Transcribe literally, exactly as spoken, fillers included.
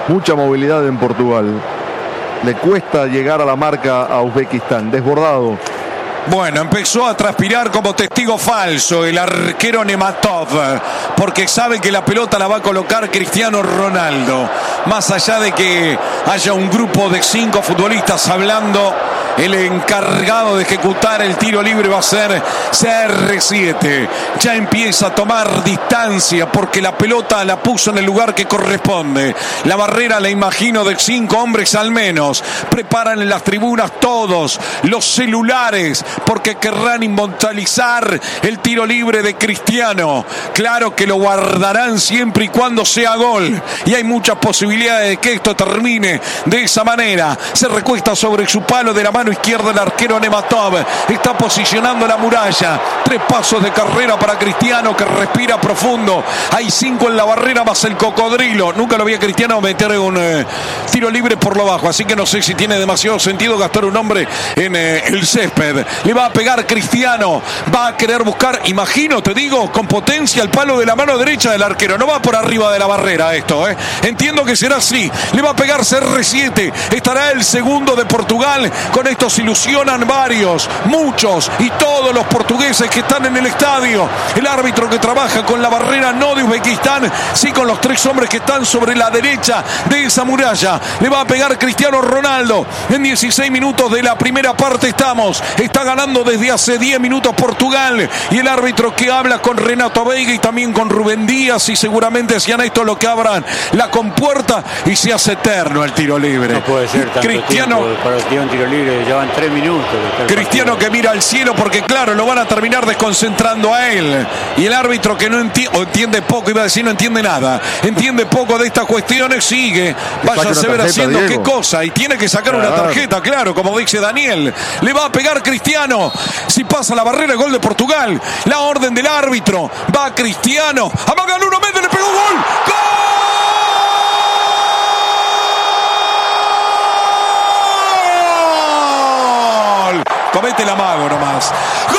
mucha movilidad en Portugal. Le cuesta llegar a la marca a Uzbekistán, desbordado. Bueno, empezó a transpirar como testigo falso el arquero Nematov, porque sabe que la pelota la va a colocar Cristiano Ronaldo. Más allá de que haya un grupo de cinco futbolistas hablando, el encargado de ejecutar el tiro libre va a ser C R siete. Ya empieza a tomar distancia porque la pelota la puso en el lugar que corresponde. La barrera, la imagino, de cinco hombres al menos. Preparan en las tribunas todos los celulares porque querrán inmortalizar el tiro libre de Cristiano. Claro que lo guardarán siempre y cuando sea gol. Y hay muchas posibilidades de que esto termine de esa manera. Se recuesta sobre su palo de la mano izquierda el arquero Nematov. Está posicionando la muralla. Tres pasos de carrera para Cristiano, que respira profundo. Hay cinco en la barrera más el cocodrilo. Nunca lo vi a Cristiano meter un eh, tiro libre por lo bajo, así que no sé si tiene demasiado sentido gastar un hombre en eh, el césped. Le va a pegar Cristiano. Va a querer buscar, imagino, te digo, con potencia el palo de la mano derecha del arquero. No va por arriba de la barrera esto, ¿eh? Entiendo que será así. Le va a pegar C R siete. Estará el segundo de Portugal. Con esto se ilusionan varios, muchos y todos los portugueses que están en el estadio. El árbitro que trabaja con la barrera no de Uzbekistán, sí con los tres hombres que están sobre la derecha de esa muralla. Le va a pegar Cristiano Ronaldo. En dieciséis minutos de la primera parte estamos. Está ganando desde hace diez minutos Portugal. Y el árbitro que habla con Renato Veiga y también con Rubén Díaz, y seguramente hacían esto lo que abran la compuerta y se hace eterno el tiro libre. No puede ser tanto Cristiano, tiempo para tirar un tiro libre. Ya van tres minutos. Cristiano que mira al cielo porque claro, lo van a terminar desconcentrando a él. Y el árbitro que no entiende, o entiende poco, iba a decir no entiende nada, entiende poco de estas cuestiones, sigue. Vaya a saber haciendo Diego. Qué cosa. Y tiene que sacar claro. una tarjeta, claro, como dice Daniel. Le va a pegar Cristiano. Si pasa la barrera, gol de Portugal. La orden del árbitro. Va Cristiano. Amaga Nuno Mendes, le pegó gol. ¡Gol! Comete el amago nomás.